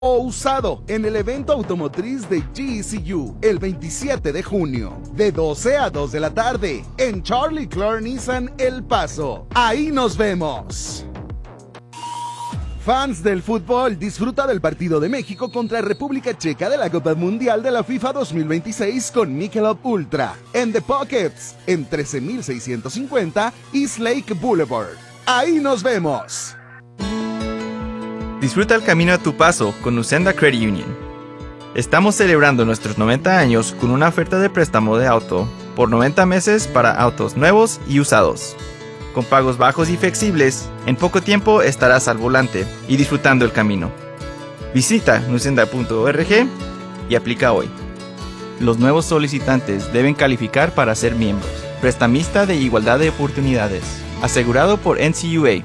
o usado en el evento automotriz de GCU el 27 de junio, de 12 a 2 de la tarde, en Charlie Clark Nissan El Paso. Ahí nos vemos. Fans del fútbol, disfruta del partido de México contra República Checa de la Copa Mundial de la FIFA 2026 con Michelob Ultra en The Pockets, en 13,650 East Lake Boulevard. Ahí nos vemos. Disfruta el camino a tu paso con Nucenda Credit Union. Estamos celebrando nuestros 90 años con una oferta de préstamo de auto por 90 meses para autos nuevos y usados. Con pagos bajos y flexibles, en poco tiempo estarás al volante y disfrutando el camino. Visita nucenda.org y aplica hoy. Los nuevos solicitantes deben calificar para ser miembros. Prestamista de igualdad de oportunidades. Asegurado por NCUA.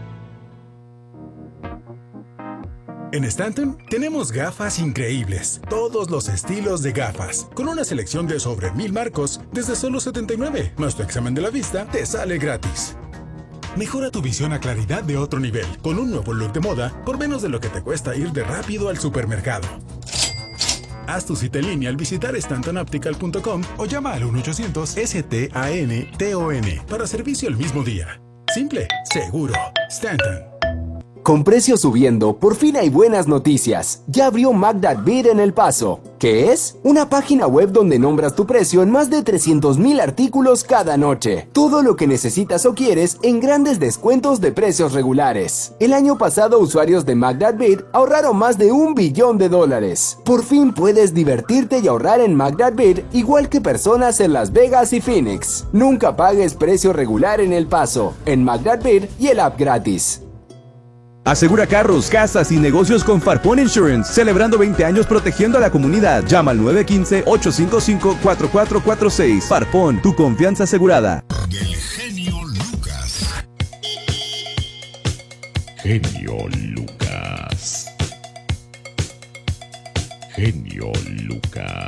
En Stanton tenemos gafas increíbles, todos los estilos de gafas, con una selección de sobre 1,000 marcos desde solo $79, más tu examen de la vista te sale gratis. Mejora tu visión a claridad de otro nivel, con un nuevo look de moda por menos de lo que te cuesta ir de rápido al supermercado. Haz tu cita en línea al visitar stantonoptical.com o llama al 1-800-STANTON para servicio el mismo día. Simple, seguro, Stanton. Con precios subiendo, por fin hay buenas noticias. Ya abrió Mag.Bid en El Paso. ¿Qué es? Una página web donde nombras tu precio en más de 300,000 artículos cada noche. Todo lo que necesitas o quieres en grandes descuentos de precios regulares. El año pasado, usuarios de Mag.Bid ahorraron más de $1 billón. Por fin puedes divertirte y ahorrar en Mag.Bid igual que personas en Las Vegas y Phoenix. Nunca pagues precio regular en El Paso, en Mag.Bid y el app gratis. Asegura carros, casas y negocios con Farpon Insurance, celebrando 20 años protegiendo a la comunidad. Llama al 915-855-4446. Farpon, tu confianza asegurada. Del genio Lucas. Genio Lucas. Genio Lucas.